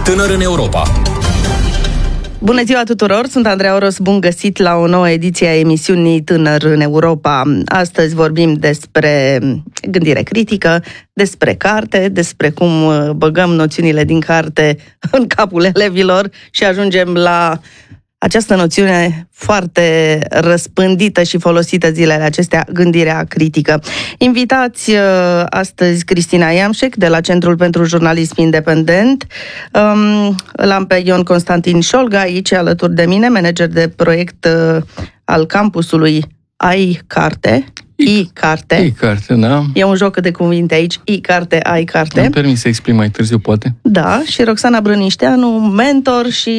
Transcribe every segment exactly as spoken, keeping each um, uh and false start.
Tânăr în Europa. Bună ziua tuturor, sunt Andreea Oros, bun găsit la o nouă ediție a emisiunii Tânăr în Europa. Astăzi vorbim despre gândire critică, despre carte, despre cum băgăm noțiunile din carte în capul elevilor și ajungem la această noțiune foarte răspândită și folosită zilele acestea, gândirea critică. Invitați astăzi Cristina Iamșec de la Centrul pentru Jurnalism Independent. L-am pe Ion Constantin Șolga aici alături de mine, manager de proiect al campusului iCarte. iCarte. iCarte, da. E un joc de cuvinte aici. iCarte, iCarte. Îmi permis să exprim mai târziu, poate. Da, și Roxana Brănișteanu, mentor și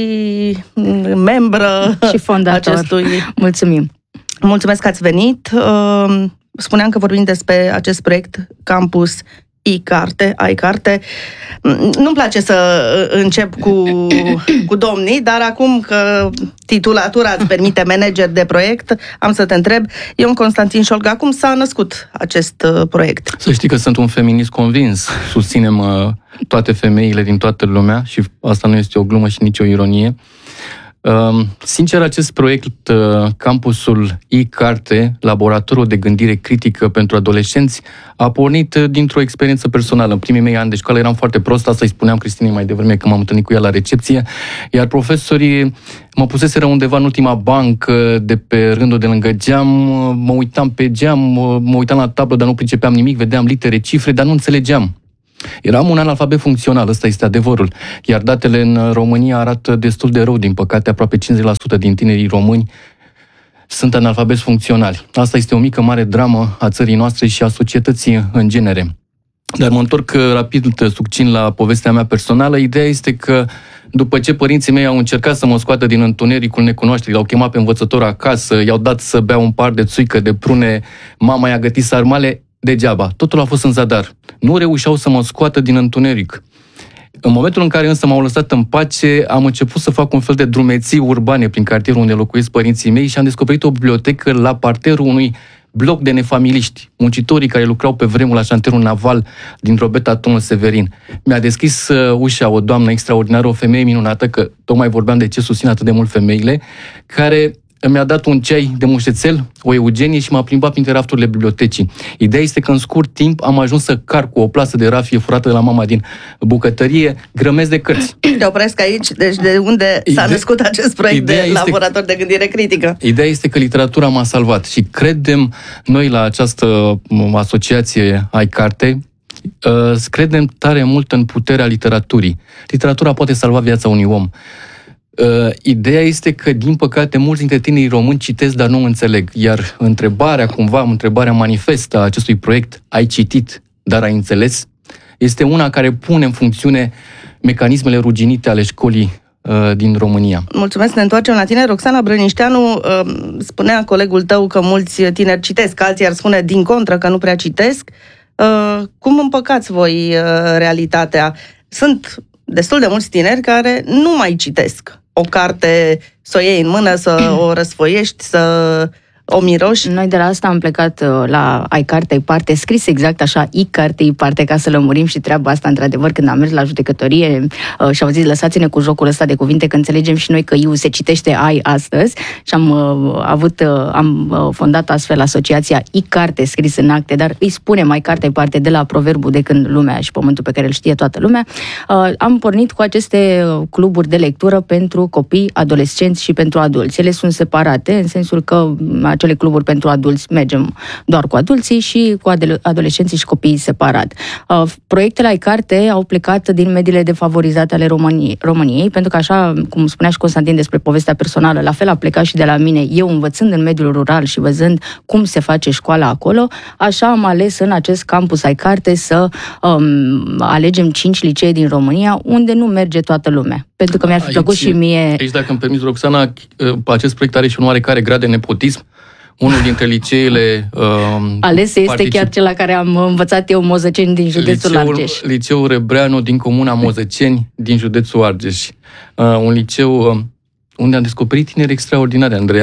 membră și fondator. Acestui... Mulțumim. Mulțumesc că ați venit. Spuneam că vorbim despre acest proiect Campus iCarte, iCarte. Nu-mi place să încep cu, cu domnii, dar acum că titulatura îți permite manager de proiect, am să te întreb, Ion Constantin Șolga, cum s-a născut acest proiect? Să știi că sunt un feminist convins. Susținem uh, toate femeile din toată lumea și asta nu este o glumă și nici o ironie. Uh, sincer, acest proiect, uh, campusul iCarte, laboratorul de gândire critică pentru adolescenți, a pornit uh, dintr-o experiență personală. În primii mei ani de școală eram foarte prost, asta îi spuneam Cristinei mai devreme când m-am întâlnit cu ea la recepție, iar profesorii mă puseseră undeva în ultima bancă de pe rândul de lângă geam, mă uitam pe geam, mă uitam la tablă, dar nu pricepeam nimic, vedeam litere, cifre, dar nu înțelegeam. Eram un analfabet funcțional, ăsta este adevărul. Iar datele în România arată destul de rău, din păcate, aproape cincizeci la sută din tinerii români sunt analfabeți funcționali. Asta este o mică, mare dramă a țării noastre și a societății în genere. Dar mă întorc rapid, succint la povestea mea personală. Ideea este că după ce părinții mei au încercat să mă scoată din întunericul necunoașterii, l-au chemat pe învățător acasă, i-au dat să bea un par de țuică, de prune, mama i-a gătit sarmale, degeaba. Totul a fost în zadar. Nu reușeau să mă scoată din întuneric. În momentul în care însă m-au lăsat în pace, am început să fac un fel de drumeții urbane prin cartierul unde locuiesc părinții mei și am descoperit o bibliotecă la parterul unui bloc de nefamiliști, muncitorii care lucrau pe vremuri la șantierul naval din Drobeta Tunul Severin. Mi-a deschis uh, ușa o doamnă extraordinară, o femeie minunată, că tocmai vorbeam de ce susțin atât de mult femeile, care mi-a dat un ceai de mușețel, o Eugenie și m-a plimbat printre rafturile bibliotecii. Ideea este că în scurt timp am ajuns să car cu o plasă de rafie furată de la mama din bucătărie, grămezi de cărți. Te opresc aici, deci de unde Ide- s-a născut acest proiect de laborator de gândire critică? Ideea este că literatura m-a salvat și credem noi la această asociație iCarte, credem tare mult în puterea literaturii. Literatura poate salva viața unui om. Uh, ideea este că, din păcate, mulți dintre tinerii români citesc, dar nu înțeleg. Iar întrebarea, cumva, întrebarea manifestă a acestui proiect, ai citit, dar ai înțeles, este una care pune în funcțiune mecanismele ruginite ale școlii uh, din România. Mulțumesc, ne întoarcem la tine. Roxana Brănișteanu, uh, spunea colegul tău că mulți tineri citesc, alții ar spune din contră că nu prea citesc. Uh, cum împăcați voi uh, realitatea? Sunt destul de mulți tineri care nu mai citesc o carte, să o iei în mână, să o răsfoiești, să o miroși. Noi de la asta am plecat la iCarte, iParte, scris exact așa, iCarte, iParte, ca să lămurim și treaba asta, într-adevăr, când am mers la judecătorie și au zis, lăsați-ne cu jocul ăsta de cuvinte, că înțelegem și noi că iu se citește ai astăzi și am avut, am fondat astfel asociația iCarte, scris în acte, dar îi spunem iCarte, iParte, de la proverbul de când lumea și pământul pe care îl știe toată lumea. Am pornit cu aceste cluburi de lectură pentru copii, adolescenți și pentru adulți. Ele sunt separate, în sensul că acele cluburi pentru adulți mergem doar cu adulții și cu adolescenții și copiii separat. Proiectele iCarte au plecat din mediile defavorizate ale României, României, pentru că așa, cum spunea și Constantin despre povestea personală, la fel a plecat și de la mine, eu învățând în mediul rural și văzând cum se face școala acolo, așa am ales în acest campus iCarte să um, alegem cinci licee din România unde nu merge toată lumea. Pentru că mi-ar fi plăcut aici, și mie... Aici, dacă îmi permiți, Roxana, acest proiect are și un oarecare grad de nepotism. Unul dintre liceele... Uh, Alese este particip... chiar cel la care am învățat eu, Mozăceni, din județul liceul, Argeș. Liceul Rebreanu din comuna Mozăceni, din județul Argeș. Uh, un liceu uh, unde am descoperit tineri extraordinari, Andreea.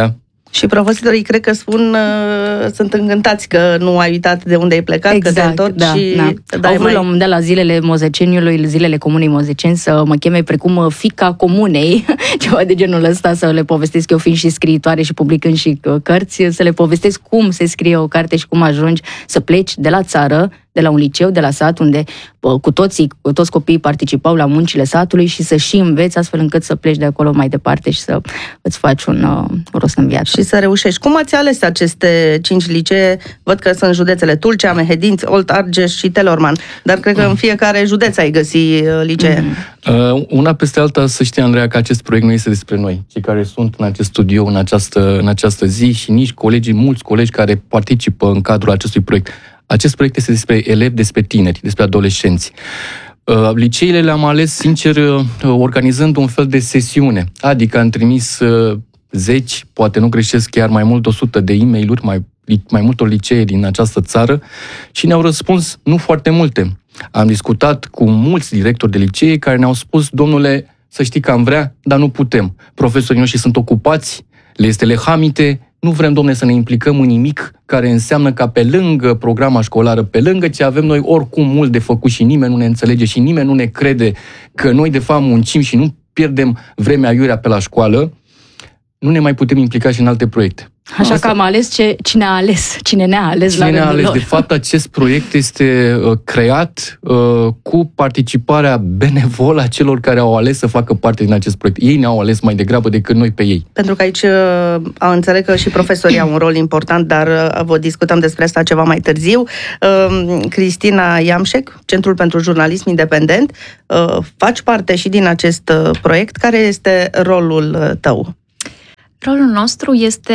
Și profesorii cred că spun, uh, sunt încântați că nu ai uitat de unde ai plecat, exact, că te întorci da, și da. dai Au vrut mai... la un moment dat la zilele Mozeceniului, zilele Comunei Mozeceni, să mă cheme precum fiica comunei, ceva de genul ăsta, să le povestesc eu, fiind și scriitoare și publicând și cărți, să le povestesc cum se scrie o carte și cum ajungi să pleci de la țară, de la un liceu, de la sat, unde cu toții, cu toți copiii participau la muncile satului și să și înveți astfel încât să pleci de acolo mai departe și să îți faci un uh, rost în viață. Și să reușești. Cum ați ales aceste cinci licee? Văd că sunt județele Tulcea, Mehedinți, Olt, Argeș și Telorman, dar cred că în fiecare județ ai găsi licee. Mm-hmm. Uh, una peste alta, să știi, Andreea, că acest proiect nu este despre noi, cei care sunt în acest studio, în această, în această zi și nici colegii, mulți colegi care participă în cadrul acestui proiect. Acest proiect este despre elevi, despre tineri, despre adolescenți. Liceile le-am ales, sincer, organizând un fel de sesiune. Adică am trimis zeci, poate nu greșesc chiar mai mult, o sută de e-mail-uri mai, mai multor licee din această țară și ne-au răspuns nu foarte multe. Am discutat cu mulți directori de licee care ne-au spus, domnule, să știi că am vrea, dar nu putem. Profesorii noștri sunt ocupați, le este lehamite, nu vrem, domne, să ne implicăm în nimic care înseamnă ca pe lângă programa școlară, pe lângă ce avem noi oricum mult de făcut și nimeni nu ne înțelege și nimeni nu ne crede că noi de fapt muncim și nu pierdem vremea iurea pe la școală, nu ne mai putem implica și în alte proiecte. Așa Asta... că am ales ce, cine a ales, cine ne-a ales cine la ne-a ales. lor. De fapt, acest proiect este uh, creat uh, cu participarea benevolă a celor care au ales să facă parte din acest proiect. Ei ne-au ales mai degrabă decât noi pe ei. Pentru că aici uh, înțeleg că și profesorii au un rol important, dar uh, vă discutăm despre asta ceva mai târziu. Uh, Cristina Iamșec, Centrul pentru Jurnalism Independent, uh, faci parte și din acest uh, proiect. Care este rolul uh, tău? Rolul nostru este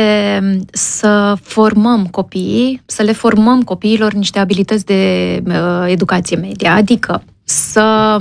să formăm copiii, să le formăm copiilor niște abilități de uh, educație media, adică să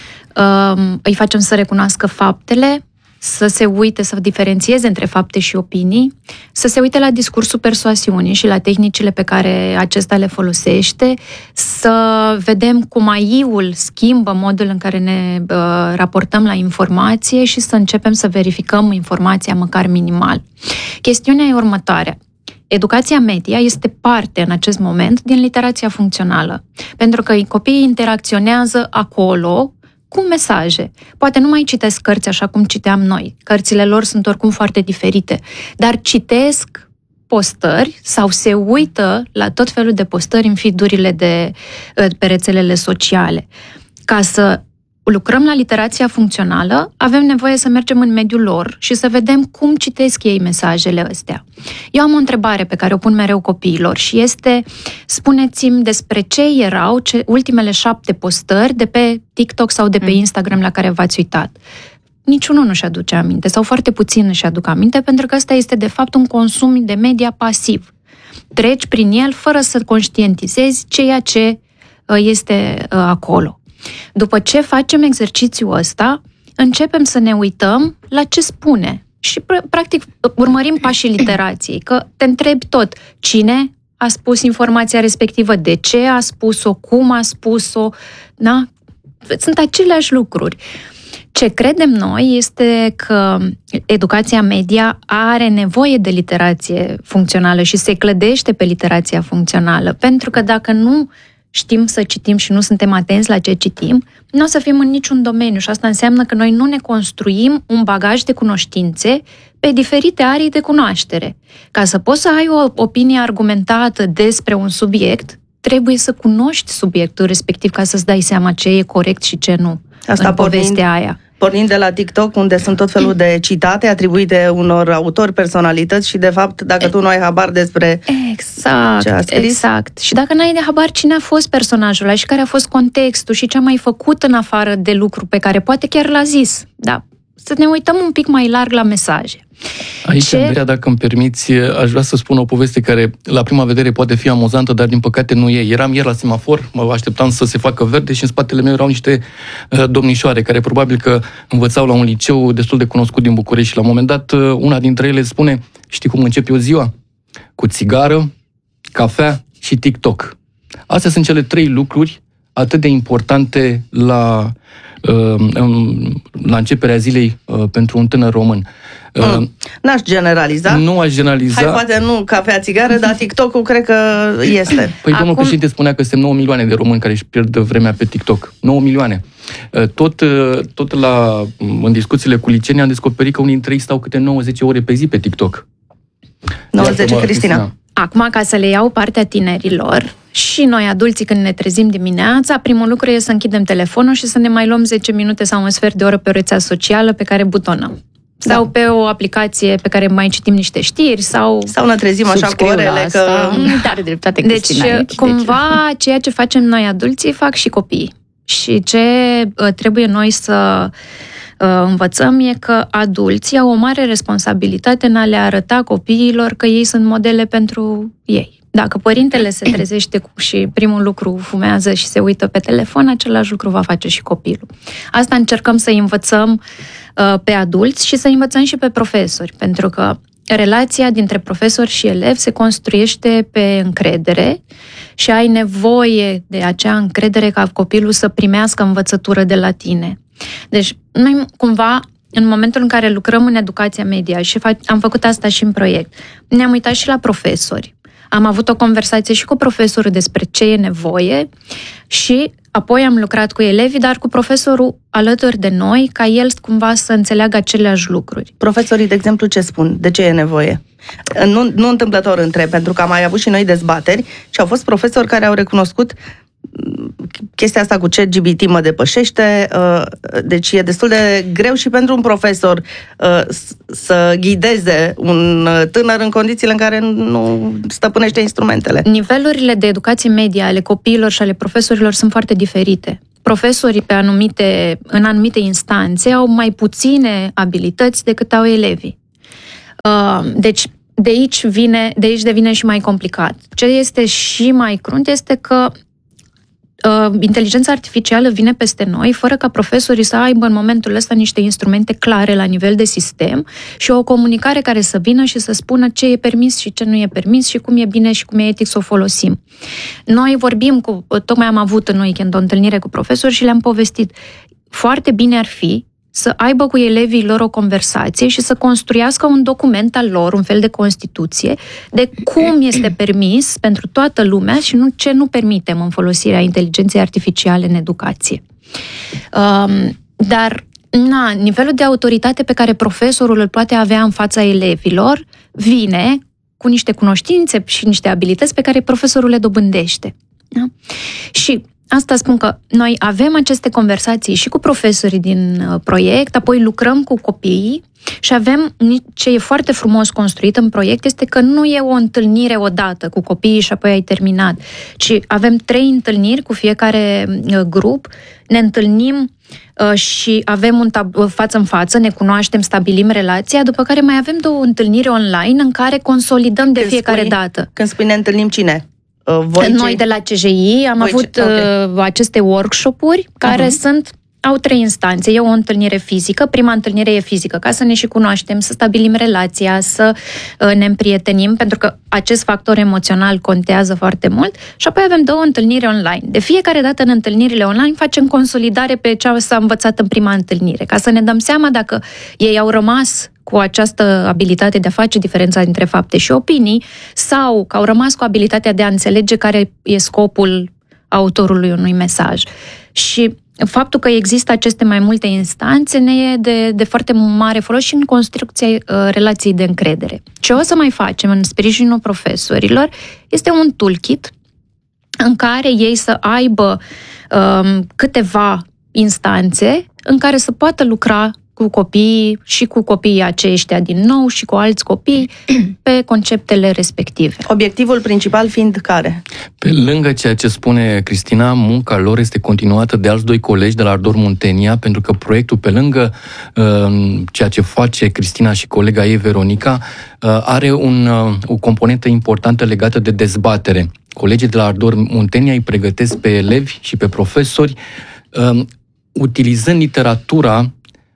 uh, îi facem să recunoască faptele, să se uite, să diferențieze între fapte și opinii, să se uite la discursul persoasiunii și la tehnicile pe care acesta le folosește, să vedem cum A I-ul schimbă modul în care ne uh, raportăm la informație și să începem să verificăm informația măcar minimal. Chestiunea e următoarea. Educația media este parte în acest moment din literația funcțională, pentru că copiii interacționează acolo cu mesaje. Poate nu mai citesc cărți așa cum citeam noi. Cărțile lor sunt oricum foarte diferite, dar citesc postări sau se uită la tot felul de postări în feed-urile de, pe rețelele sociale. Ca să lucrăm la literația funcțională, avem nevoie să mergem în mediul lor și să vedem cum citesc ei mesajele astea. Eu am o întrebare pe care o pun mereu copiilor și este, spuneți-mi despre ce erau ce, ultimele șapte postări de pe TikTok sau de pe Instagram la care v-ați uitat. Niciunul nu-și aduce aminte sau foarte puțin își aduc aminte, pentru că ăsta este de fapt un consum de media pasiv. Treci prin el fără să conștientizezi ceea ce este acolo. După ce facem exercițiul ăsta, începem să ne uităm la ce spune și, practic, urmărim pașii literației, că te întrebi tot cine a spus informația respectivă, de ce a spus-o, cum a spus-o, da? Sunt aceleași lucruri. Ce credem noi este că educația media are nevoie de literație funcțională și se clădește pe literația funcțională, pentru că dacă nu știm să citim și nu suntem atenți la ce citim, nu o să fim în niciun domeniu și asta înseamnă că noi nu ne construim un bagaj de cunoștințe pe diferite arii de cunoaștere. Ca să poți să ai o opinie argumentată despre un subiect, trebuie să cunoști subiectul respectiv ca să-ți dai seama ce e corect și ce nu asta în povestea aia. Pornind de la TikTok, unde sunt tot felul de citate atribuite unor autori, personalități și, de fapt, dacă tu nu ai habar despre exact, ce a scris... Exact. Și dacă n-ai de habar cine a fost personajul ăla și care a fost contextul și ce a mai făcut în afară de lucru pe care poate chiar l-a zis, da, să ne uităm un pic mai larg la mesaje. Aici, ce... Andreea, dacă îmi permiți, aș vrea să spun o poveste care, la prima vedere, poate fi amuzantă, dar din păcate nu e. Eram ieri la semafor, mă așteptam să se facă verde și în spatele meu erau niște uh, domnișoare care probabil că învățau la un liceu destul de cunoscut din București și la un moment dat uh, una dintre ele spune: știi cum încep eu ziua? Cu țigară, cafea și TikTok. Astea sunt cele trei lucruri atât de importante la, uh, la începerea zilei uh, pentru un tânăr român. Mm. N-aș generaliza. Nu aș generaliza. Hai, poate nu cafea, țigară, dar TikTok-ul cred că este. Păi Acum... domnul președinte spunea că suntem nouă milioane de români care își pierd vremea pe TikTok. nouă milioane. Tot, tot la, în discuțiile cu licenii am descoperit că unii dintre ei stau câte nouă zece ore pe zi pe TikTok. nouă zece, Cristina. Acum, ca să le iau partea tinerilor, și noi, adulții, când ne trezim dimineața, primul lucru e să închidem telefonul și să ne mai luăm zece minute sau un sfert de oră pe o rețea socială pe care butonăm. Sau da. pe o aplicație pe care mai citim niște știri, sau... Sau ne trezim așa cu orele, că... Da. Are dreptate Deci, aici, cumva, deci... ceea ce facem noi, adulții, fac și copiii. Și ce uh, trebuie noi să... învățăm e că adulții au o mare responsabilitate în a le arăta copiilor că ei sunt modele pentru ei. Dacă părintele se trezește și primul lucru fumează și se uită pe telefon, același lucru va face și copilul. Asta încercăm să învățăm uh, pe adulți și să învățăm și pe profesori, pentru că relația dintre profesor și elev se construiește pe încredere și ai nevoie de acea încredere ca copilul să primească învățătură de la tine. Deci, noi cumva, în momentul în care lucrăm în educația media și am făcut asta și în proiect, ne-am uitat și la profesori. Am avut o conversație și cu profesorul despre ce e nevoie și apoi am lucrat cu elevii, dar cu profesorul alături de noi, ca el cumva să înțeleagă aceleași lucruri. Profesorii, de exemplu, ce spun? De ce e nevoie? Nu, nu întâmplător întreb, pentru că am mai avut și noi dezbateri și au fost profesori care au recunoscut chestia asta cu ChatGPT mă depășește, deci e destul de greu și pentru un profesor să ghideze un tânăr în condițiile în care nu stăpânește instrumentele. Nivelurile de educație media ale copiilor și ale profesorilor sunt foarte diferite. Profesorii pe anumite, în anumite instanțe au mai puține abilități decât au elevii. Deci, de aici vine, de aici devine și mai complicat. Ce este și mai crunt este că Uh, inteligența artificială vine peste noi fără ca profesorii să aibă în momentul ăsta niște instrumente clare la nivel de sistem și o comunicare care să vină și să spună ce e permis și ce nu e permis și cum e bine și cum e etic să o folosim. Noi vorbim cu, tocmai am avut în weekend o întâlnire cu profesori și le-am povestit. Foarte bine ar fi să aibă cu elevii lor o conversație și să construiască un document al lor, un fel de Constituție, de cum este permis pentru toată lumea și nu ce nu permitem în folosirea inteligenței artificiale în educație. Um, dar, na, nivelul de autoritate pe care profesorul îl poate avea în fața elevilor vine cu niște cunoștințe și niște abilități pe care profesorul le dobândește. Da? Și asta spun că noi avem aceste conversații și cu profesorii din proiect, apoi lucrăm cu copiii și avem, ce e foarte frumos construit în proiect, este că nu e o întâlnire odată cu copiii și apoi ai terminat, ci avem trei întâlniri cu fiecare grup, ne întâlnim și avem un tab- față în față, ne cunoaștem, stabilim relația, după care mai avem două întâlniri online în care consolidăm de când fiecare spui, dată. Când spui ne întâlnim, cine? Voi Noi ce? De la C J I am Voi avut ce? Okay. aceste workshop-uri care uh-huh. sunt, au trei instanțe. E o întâlnire fizică, prima întâlnire e fizică, ca să ne și cunoaștem, să stabilim relația, să ne împrietenim, pentru că acest factor emoțional contează foarte mult, și apoi avem două întâlniri online. De fiecare dată în întâlnirile online facem consolidare pe ce s-a învățat în prima întâlnire, ca să ne dăm seama dacă ei au rămas cu această abilitate de a face diferența dintre fapte și opinii, sau că au rămas cu abilitatea de a înțelege care e scopul autorului unui mesaj. Și faptul că există aceste mai multe instanțe ne e de, de foarte mare folos și în construcția uh, relației de încredere. Ce o să mai facem în sprijinul profesorilor este un toolkit în care ei să aibă uh, câteva instanțe în care să poată lucra cu copiii și cu copiii aceștia din nou și cu alți copii pe conceptele respective. Obiectivul principal fiind care? Pe lângă ceea ce spune Cristina, munca lor este continuată de alți doi colegi de la Ardor Muntenia, pentru că proiectul, pe lângă uh, ceea ce face Cristina și colega ei, Veronica, uh, are un, uh, o componentă importantă legată de dezbatere. Colegii de la Ardor Muntenia îi pregătesc pe elevi și pe profesori uh, utilizând literatura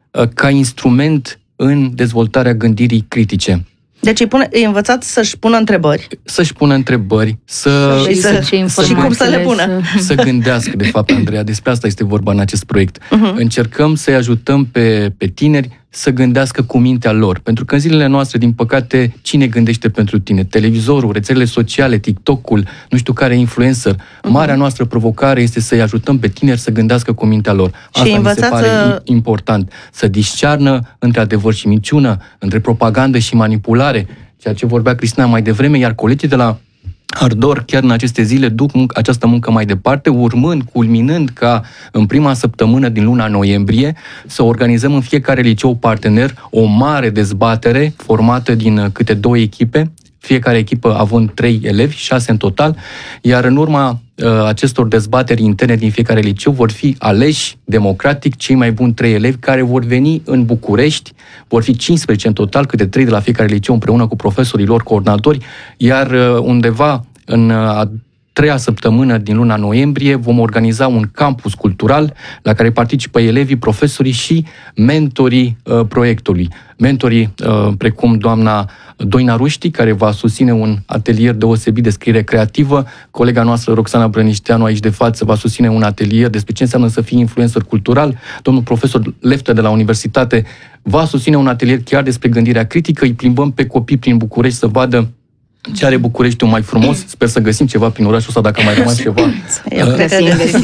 ca instrument în dezvoltarea gândirii critice. Deci îi, pune, îi învățați să-și pună întrebări. Să-și pună întrebări, să... Și, să, să, și cum să le pună. Să gândească, de fapt, Andreea, despre asta este vorba în acest proiect. Uh-huh. Încercăm să-i ajutăm pe, pe tineri să gândească cu mintea lor. Pentru că în zilele noastre, din păcate, cine gândește pentru tine? Televizorul, rețelele sociale, TikTok-ul, nu știu care influencer. Marea noastră provocare este să-i ajutăm pe tineri să gândească cu mintea lor. Asta mi se pare să... important. Să discearnă între adevăr și minciună, între propagandă și manipulare, ceea ce vorbea Cristina mai devreme, iar colegii de la Ardor, chiar în aceste zile, duc munc- această muncă mai departe, urmând, culminând ca în prima săptămână din luna noiembrie să organizăm în fiecare liceu partener o mare dezbatere formată din câte două echipe, fiecare echipă având trei elevi, șase în total, iar în urma uh, acestor dezbateri interne din fiecare liceu vor fi aleși democratic cei mai buni trei elevi care vor veni în București, vor fi cincisprezece în total, câte trei de la fiecare liceu împreună cu profesorii lor, coordonatori, iar uh, undeva în a treia săptămână din luna noiembrie vom organiza un campus cultural la care participă elevii, profesorii și mentorii uh, proiectului. Mentorii uh, precum doamna Doina Ruști, care va susține un atelier deosebit de scriere creativă, colega noastră Roxana Brănișteanu aici de față va susține un atelier despre ce înseamnă să fii influencer cultural, domnul profesor Leftă de la Universitate va susține un atelier chiar despre gândirea critică, îi plimbăm pe copii prin București să vadă ce are Bucureștiul mai frumos. Sper să găsim ceva prin orașul ăsta, dacă mai rămas ceva. Eu uh, cred că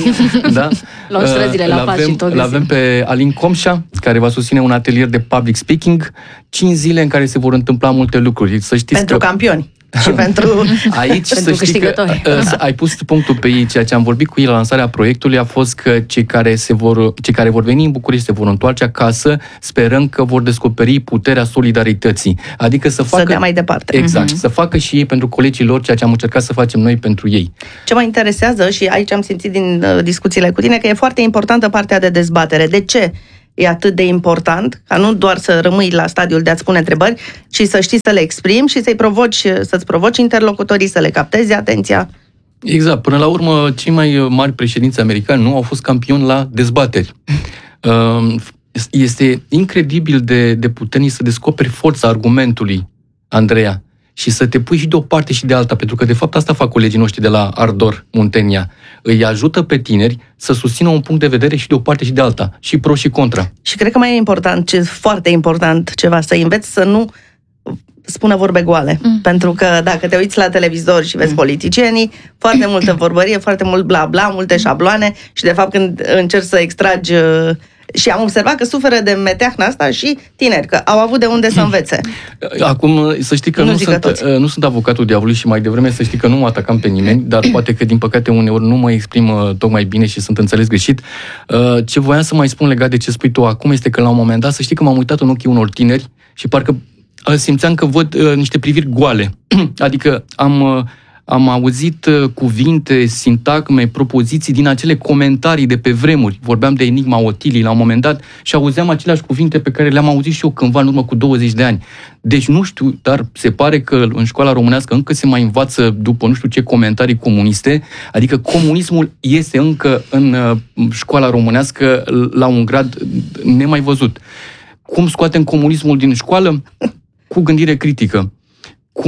da? Luăm străzile la pas și tot găsim. L-avem pe Alin Comșa, care va susține un atelier de public speaking, cinci zile în care se vor întâmpla multe lucruri. Să știți pentru că... campioni. Și pentru... Aici, pentru să știi că, ai pus punctul pe ei. Ceea ce am vorbit cu ei la lansarea proiectului a fost că cei care, se vor, cei care vor veni în București se vor întoarce acasă, sperăm că vor descoperi puterea solidarității. Adică să facă... Să dea mai departe. Exact. Uh-huh. Să facă și ei pentru colegii lor ceea ce am încercat să facem noi pentru ei. Ce mă interesează, și aici am simțit din uh, discuțiile cu tine, că e foarte importantă partea de dezbatere. De ce e atât de important ca nu doar să rămâi la stadiul de a-ți pune întrebări, ci să știi să le exprimi și să-i provoci, să-ți provoci interlocutorii, să le captezi atenția? Exact. Până la urmă, cei mai mari președinți americani nu au fost campioni la dezbateri. Este incredibil de, de puternic să descoperi forța argumentului, Andreea, și să te pui și de o parte și de alta, pentru că de fapt asta fac colegii noștri de la Ardor Muntenia. Îi ajută pe tineri să susțină un punct de vedere și de o parte și de alta, și pro și contra. Și cred că mai e important, ce, foarte important ceva, să înveți să nu spună vorbe goale. Mm. Pentru că dacă te uiți la televizor și vezi mm. politicienii, foarte multă vorbărie, foarte mult bla bla, multe șabloane și de fapt când încerci să extragi... Și am observat că suferă de meteahna asta și tineri, că au avut de unde să învețe. Acum, să știi că nu, nu, sunt, nu sunt avocatul diavolului și mai devreme să știi că nu mă atacam pe nimeni, dar poate că, din păcate, uneori nu mă exprim tocmai bine și sunt înțeles greșit. Ce voiam să mai spun legat de ce spui tu acum este că, la un moment dat, să știi că m-am uitat în ochii unor tineri și parcă simțeam că văd niște priviri goale. Adică am... Am auzit cuvinte, sintagme, propoziții din acele comentarii de pe vremuri. Vorbeam de enigma Otilii la un moment dat și auzeam aceleași cuvinte pe care le-am auzit și eu cândva în urmă cu douăzeci de ani. Deci nu știu, dar se pare că în școala românească încă se mai învață după nu știu ce comentarii comuniste, adică comunismul este încă în școala românească la un grad nemai văzut. Cum scoatem comunismul din școală? Cu gândire critică. Cum,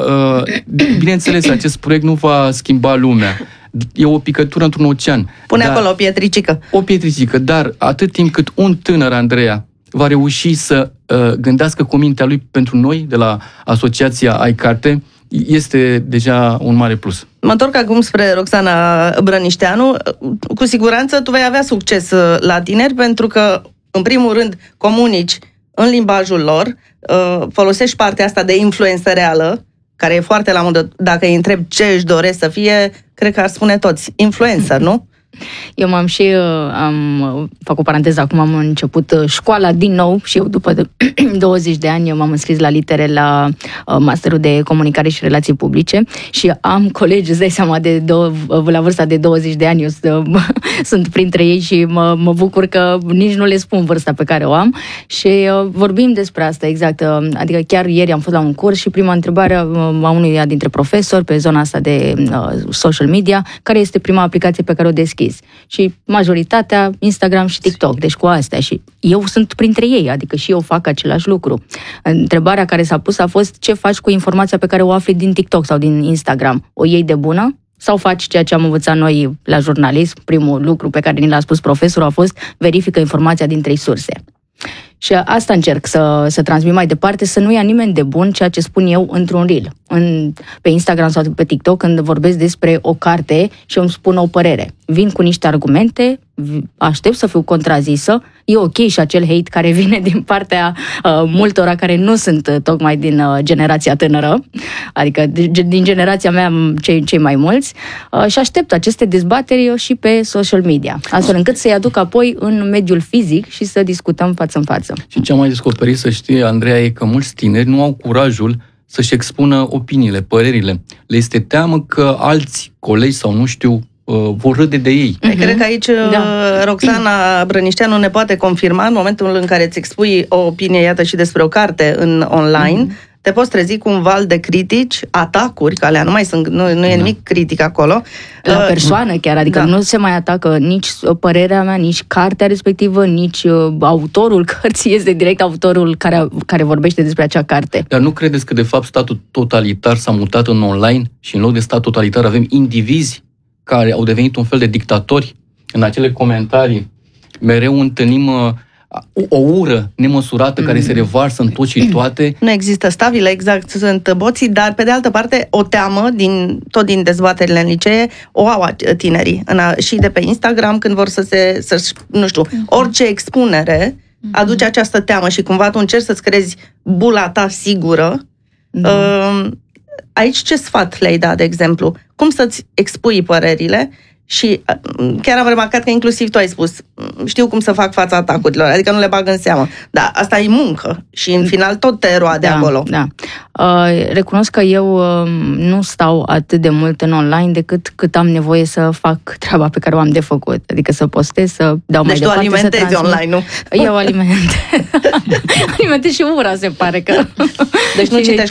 bineînțeles, acest proiect nu va schimba lumea. E o picătură într-un ocean. Pune acolo o pietricică. O pietricică, dar atât timp cât un tânăr, Andreea, va reuși să uh, gândească cu mintea lui pentru noi, de la Asociația Ai Carte, este deja un mare plus. Mă întorc acum spre Roxana Brănișteanu. Cu siguranță tu vei avea succes la tineri, pentru că, în primul rând, comunici în limbajul lor, folosești partea asta de influență reală, care e foarte la modă. Dacă îi întreb ce își doresc să fie, cred că ar spune toți influencer, nu? Eu m-am și, am, fac o paranteză, acum am început școala din nou și eu după douăzeci de ani m-am înscris la litere la masterul de comunicare și relații publice și am colegi, îți dai seama, de două, la vârsta de douăzeci de ani, eu sunt printre ei și mă, mă bucur că nici nu le spun vârsta pe care o am și vorbim despre asta, exact, adică chiar ieri am fost la un curs și prima întrebare a unuia dintre profesori pe zona asta de social media, care este prima aplicație pe care o deschid. Și majoritatea Instagram și TikTok, deci cu astea. Și eu sunt printre ei, adică și eu fac același lucru. Întrebarea care s-a pus a fost: ce faci cu informația pe care o afli din TikTok sau din Instagram? O iei de bună? Sau faci ceea ce am învățat noi la jurnalism? Primul lucru pe care ni l-a spus profesorul a fost: verifică informația din trei surse. Și asta încerc să, să transmit mai departe, să nu ia nimeni de bun ceea ce spun eu într-un reel. În, pe Instagram sau pe TikTok, când vorbesc despre o carte și îmi spun o părere. Vin cu niște argumente, aștept să fiu contrazisă, e ok și acel hate care vine din partea uh, multora care nu sunt uh, tocmai din uh, generația tânără, adică din generația mea cei, cei mai mulți, uh, și aștept aceste dezbateri și pe social media, astfel încât să-i aduc apoi în mediul fizic și să discutăm față în față. Și ce am mai descoperit, să știi, Andreea, e că mulți tineri nu au curajul să-și expună opiniile, părerile. Le este teamă că alți colegi sau nu știu vor râde de ei. Uh-huh. Cred că aici da. Roxana Brănișteanu ne poate confirma în momentul în care îți expui o opinie, iată, și despre o carte în online, uh-huh. te poți trezi cu un val de critici, atacuri, că alea nu mai sunt, nu, nu e da. nimic critic acolo. La persoană chiar, adică da. nu se mai atacă nici părerea mea, nici cartea respectivă, nici autorul cărții, este direct autorul care, care vorbește despre acea carte. Dar nu credeți că de fapt statul totalitar s-a mutat în online și în loc de stat totalitar avem indivizi care au devenit un fel de dictatori? În acele comentarii mereu întâlnim uh, o ură nemăsurată mm. care se revarsă în tot și toate. Nu există stabile, exact, sunt boții, dar pe de altă parte o teamă, din, tot din dezbaterile în licee, o au tinerii. În a, și de pe Instagram, când vor să se, să, nu știu, orice expunere aduce această teamă și cumva tu încerci să-ți crezi bula ta sigură. Mm. Uh, aici ce sfat le-ai dat, de exemplu? Cum să-ți expui părerile? Și chiar am remarcat că inclusiv tu ai spus, știu cum să fac fața atacurilor, adică nu le bag în seamă. Dar asta e muncă și în final tot te roade da, acolo. Da. Uh, recunosc că eu uh, nu stau atât de mult în online decât cât am nevoie să fac treaba pe care o am de făcut. Adică să postez, să dau deci mai departe, să alimentezi online, nu? Eu alimentez. alimentez și ura, se pare că. Deci nu citești